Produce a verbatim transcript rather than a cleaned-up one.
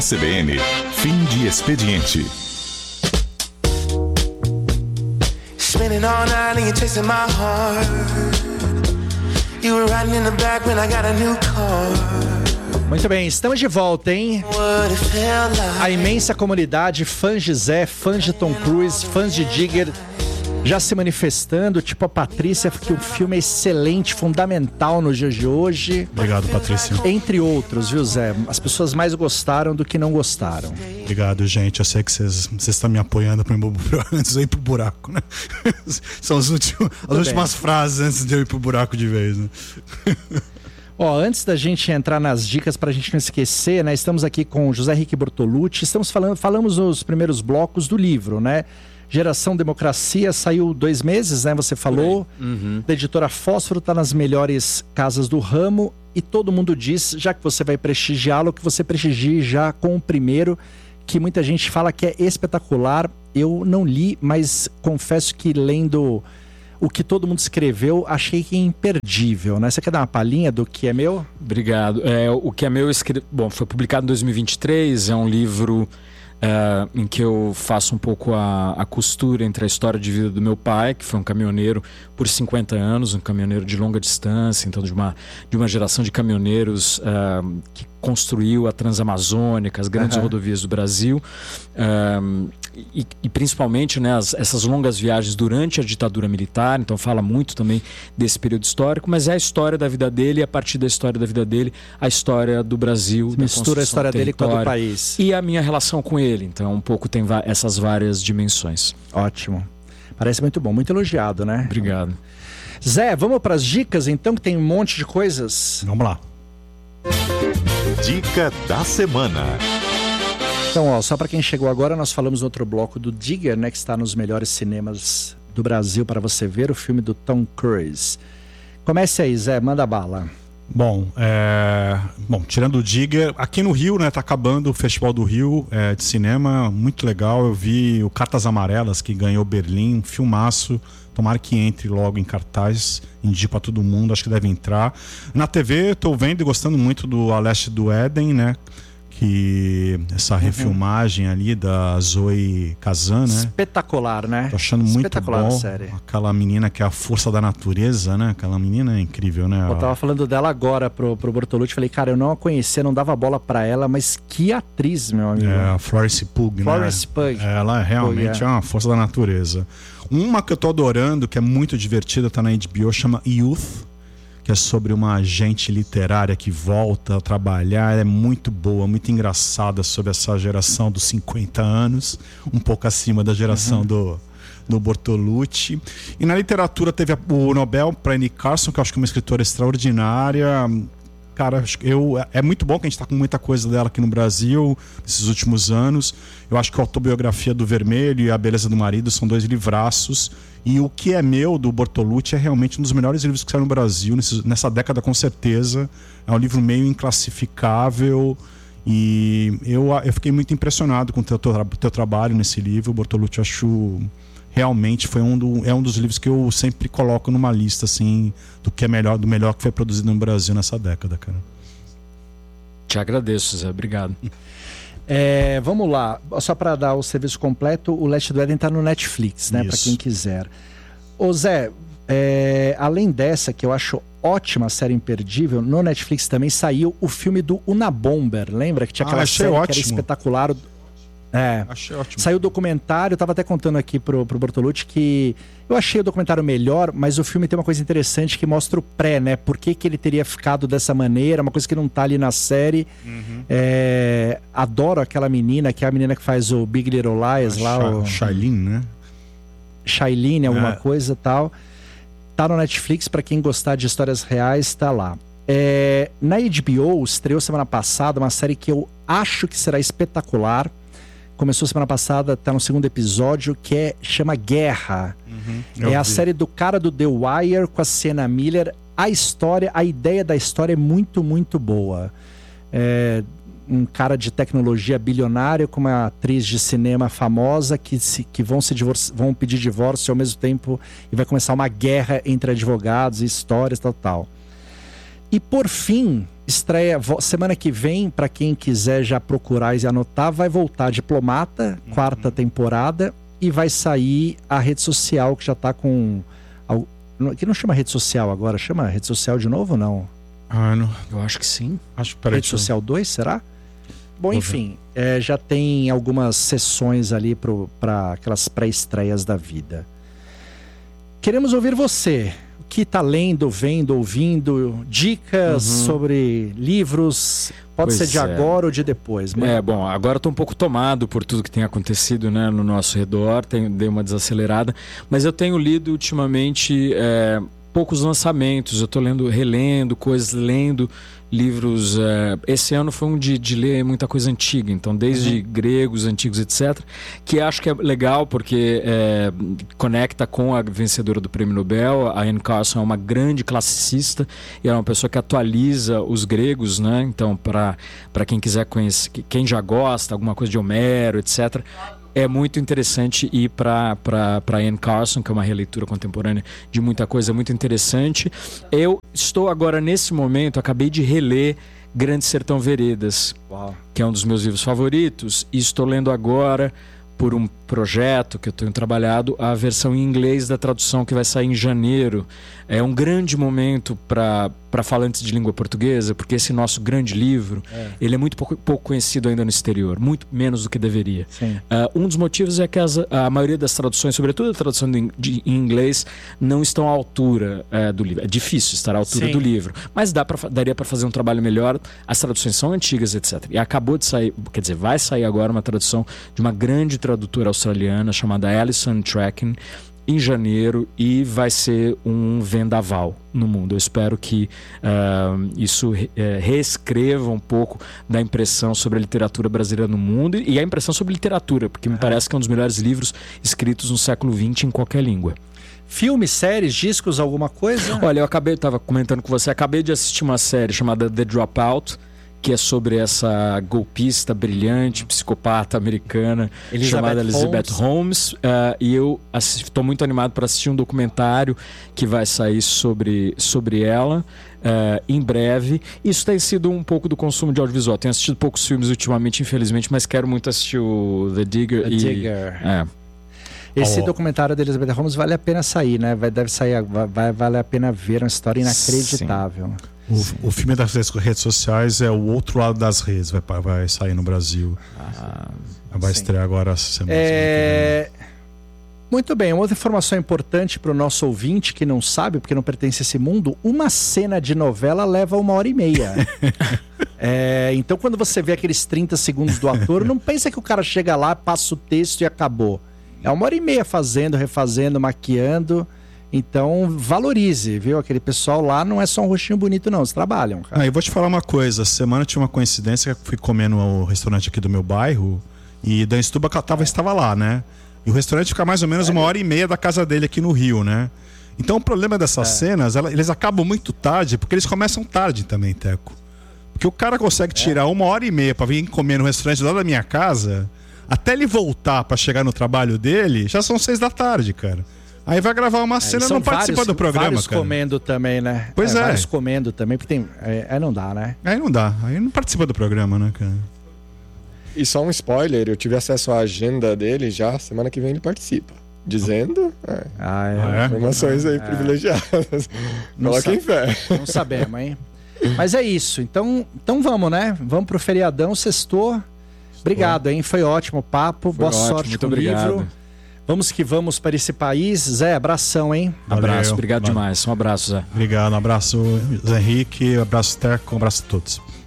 C B N, fim de expediente. Spinning all night and you're chasing my heart. You were riding in the back when I got a new car. Muito bem, estamos de volta, hein? A imensa comunidade, fãs de Zé, fãs de Tom Cruise, fãs de Digger, já se manifestando, tipo a Patrícia, que o filme é excelente, fundamental nos dias de hoje. Obrigado, Patrícia. Entre outros, viu, Zé? As pessoas mais gostaram do que não gostaram. Obrigado, gente. Eu sei que vocês estão me apoiando para antes de eu ir pro buraco, né? São as últimas, as últimas frases antes de eu ir pro buraco de vez, né? Ó, antes da gente entrar nas dicas, pra gente não esquecer, né? Estamos aqui com o José Henrique Bortolucci. Estamos falando, falamos nos primeiros blocos do livro, né? Geração Democracia, saiu dois meses, né? Você falou. Uhum. Da editora Fósforo, tá nas melhores casas do ramo. E todo mundo diz, já que você vai prestigiá-lo, que você prestigie já com o primeiro, que muita gente fala que é espetacular. Eu não li, mas confesso que lendo o que todo mundo escreveu, achei que é imperdível, né? Você quer dar uma palhinha do Que é Meu? Obrigado. É, o Que é Meu escre... Bom, foi publicado em dois mil e vinte e três, é um livro é, em que eu faço um pouco a, a costura entre a história de vida do meu pai, que foi um caminhoneiro por cinquenta anos, um caminhoneiro de longa distância, então de uma, de uma geração de caminhoneiros é, que construiu a Transamazônica, as grandes uhum. rodovias do Brasil, um, e, e principalmente, né, as, essas longas viagens durante a ditadura militar. Então fala muito também desse período histórico, mas é a história da vida dele, e a partir da história da vida dele, a história do Brasil. Mistura a história dele com a do país. E a minha relação com ele, então um pouco tem essas várias dimensões. Ótimo, parece muito bom, muito elogiado, né? Obrigado. Zé, vamos para as dicas então, que tem um monte de coisas. Vamos lá. Dica da semana. Então, ó, só para quem chegou agora, nós falamos no outro bloco do Digger, né, que está nos melhores cinemas do Brasil para você ver, o filme do Tom Cruise. Comece aí, Zé, manda bala. Bom, é... Bom, tirando o Digger, aqui no Rio, né, tá acabando o Festival do Rio é, de cinema, muito legal. Eu vi o Cartas Amarelas, que ganhou Berlim, um filmaço. Tomara que entre logo em cartaz, indico para todo mundo, acho que deve entrar. Na T V, estou vendo e gostando muito do A Leste do Éden, né? Que essa refilmagem uhum. ali da Zoe Kazan, né? Espetacular, né? Tô achando muito Espetacular bom. A série. Aquela menina que é a força da natureza, né? Aquela menina é incrível, né? Eu tava falando dela agora pro, pro Bortolucci, falei, cara, eu não a conhecia, não dava bola pra ela, mas que atriz, meu amigo. É, a Florence Pugh, Florence né? Pugh. Ela realmente Pugh, é. é uma força da natureza. Uma que eu tô adorando, que é muito divertida, tá na H B O, chama Youth, que é sobre uma agente literária que volta a trabalhar. É muito boa, muito engraçada, sobre essa geração dos cinquenta anos, um pouco acima da geração uhum. do, do Bortolucci. E na literatura teve o Nobel para Anne Carson, que eu acho que é uma escritora extraordinária. Cara, eu, é muito bom que a gente está com muita coisa dela aqui no Brasil nesses últimos anos. Eu acho que a Autobiografia do Vermelho e A Beleza do Marido são dois livraços. E O Que é Meu, do Bortolucci, é realmente um dos melhores livros que saiu no Brasil nesse, nessa década, com certeza. É um livro meio inclassificável. E eu, eu fiquei muito impressionado com o teu, teu, teu trabalho nesse livro. O Bortolucci, eu acho... Realmente foi um, do, é um dos livros que eu sempre coloco numa lista, assim, do que é melhor, do melhor que foi produzido no Brasil nessa década, cara. Te agradeço, Zé. Obrigado. É, vamos lá. Só para dar o serviço completo, o Leste do Éden tá no Netflix, né? Para quem quiser. Ô Zé, é, além dessa, que eu acho ótima, série imperdível, no Netflix também saiu o filme do Unabomber. Lembra que tinha aquela ah, série ótimo. que era espetacular? É, achei ótimo. Saiu o documentário, eu tava até contando aqui pro, pro Bortolucci que eu achei o documentário melhor, mas o filme tem uma coisa interessante que mostra o pré, né? Por que que ele teria ficado dessa maneira, uma coisa que não tá ali na série. Uhum. É, adoro aquela menina, que é a menina que faz o Big Little Lies a lá. Sha- o... Shailene, né? Shailene, alguma é. coisa e tal. Tá no Netflix, pra quem gostar de histórias reais, tá lá. É, na H B O, estreou semana passada uma série que eu acho que será espetacular. Começou semana passada, tá no segundo episódio, que é, chama Guerra. Uhum, é a vi. série do cara do The Wire com a Sienna Miller. A história, a ideia da história é muito, muito boa. É um cara de tecnologia bilionário com uma atriz de cinema famosa que, se, que vão, se divorci- vão pedir divórcio ao mesmo tempo e vai começar uma guerra entre advogados e histórias, tal, tal. E por fim, Estreia vo- semana que vem, para quem quiser já procurar e anotar, vai voltar Diplomata, uhum. quarta temporada, e vai sair a rede social, que já tá com... Que não chama rede social agora, chama rede social de novo ou não? Ah, não. Eu acho que sim. Acho, peraí, rede social dois, será? Bom, enfim, é, já tem algumas sessões ali para aquelas pré-estreias da vida. Queremos ouvir você. O que está lendo, vendo, ouvindo? Dicas uhum. sobre livros. Pode pois ser de é. agora ou de depois. Mas... É, bom, agora estou um pouco tomado por tudo que tem acontecido, né, no nosso redor. Tenho, dei uma desacelerada. Mas eu tenho lido ultimamente é, poucos lançamentos. Eu estou lendo, relendo coisas, lendo livros. É, esse ano foi um de, de ler muita coisa antiga, então desde uhum. gregos, antigos, etcétera. Que acho que é legal porque é, conecta com a vencedora do Prêmio Nobel. A Anne Carson é uma grande classicista e é uma pessoa que atualiza os gregos, né? Então, para para quem quiser conhecer, quem já gosta, alguma coisa de Homero, etcétera. É muito interessante ir para para Anne Carson, que é uma releitura contemporânea de muita coisa muito interessante. Eu estou agora, nesse momento, acabei de reler Grande Sertão Veredas, Uau. que é um dos meus livros favoritos, e estou lendo agora, por um projeto que eu tenho trabalhado, a versão em inglês da tradução que vai sair em janeiro. É um grande momento para para falantes de língua portuguesa, porque esse nosso grande livro, é. ele é muito pouco, pouco conhecido ainda no exterior, muito menos do que deveria. Uh, um dos motivos é que as, a maioria das traduções, sobretudo a tradução de, de, em inglês, não estão à altura uh, do livro. É difícil estar à altura Sim. do livro, mas dá pra, daria para fazer um trabalho melhor. As traduções são antigas, etcétera. E acabou de sair, quer dizer, vai sair agora uma tradução de uma grande tradutora australiana chamada Alison Tracking, em janeiro, e vai ser um vendaval no mundo. Eu espero que uh, isso uh, reescreva um pouco da impressão sobre a literatura brasileira no mundo e a impressão sobre literatura, porque me parece que é um dos melhores livros escritos no século vinte em qualquer língua. Filmes, séries, discos, alguma coisa? Olha, eu acabei, estava comentando com você, acabei de assistir uma série chamada The Dropout, que é sobre essa golpista brilhante, psicopata americana, Elizabeth chamada Elizabeth Holmes, Holmes uh, e eu estou muito animado para assistir um documentário que vai sair sobre, sobre ela uh, em breve. Isso tem sido um pouco do consumo de audiovisual. Tenho assistido poucos filmes ultimamente, infelizmente, mas quero muito assistir o The Digger. The e, Digger. É. Esse Oh. documentário da Elizabeth Holmes vale a pena sair, né? Vai, deve sair, vai, vai, vale a pena ver, uma história inacreditável. Sim. O, o filme das redes sociais é o outro lado das redes, vai, vai sair no Brasil. Ah, vai sim. estrear agora essa semana. É... Muito bem, uma outra informação importante para o nosso ouvinte que não sabe, porque não pertence a esse mundo: uma cena de novela leva uma hora e meia. é, então quando você vê aqueles trinta segundos do ator, não pensa que o cara chega lá, passa o texto e acabou. É uma hora e meia fazendo, refazendo, maquiando. Então, valorize, viu? Aquele pessoal lá não é só um rostinho bonito, não. Eles trabalham, cara. Ah, eu vou te falar uma coisa. Semana tinha uma coincidência que eu fui comer no restaurante aqui do meu bairro e Dan Stuba tava, estava lá, né? E o restaurante fica mais ou menos é. uma hora e meia da casa dele aqui no Rio, né? Então, o problema dessas é. cenas, ela, eles acabam muito tarde, porque eles começam tarde também, Teco. Porque o cara consegue tirar é. uma hora e meia pra vir comer no restaurante lá da minha casa, até ele voltar pra chegar no trabalho dele, já são seis da tarde, cara. Aí vai gravar uma cena e é, não participa vários, do programa, vários cara. comendo também, né? Pois é. é. Vários comendo também, porque tem... É, aí não dá, né? Aí não dá. Aí não participa do programa, né, cara? E só um spoiler, eu tive acesso à agenda dele já, semana que vem ele participa. Dizendo... É, ah, é. Informações aí é. privilegiadas. Coloquem fé. Não sabemos, hein? Mas é isso. Então, então vamos, né? Vamos pro feriadão, sextou. Obrigado, hein? Foi ótimo o papo. Foi Boa ótimo, sorte muito com o obrigado. livro. Vamos que vamos para esse país. Zé, abração, hein? Valeu, abraço, obrigado valeu. demais. Um abraço, Zé. Obrigado, um abraço, Zé Henrique, um abraço, Teco, um abraço a todos.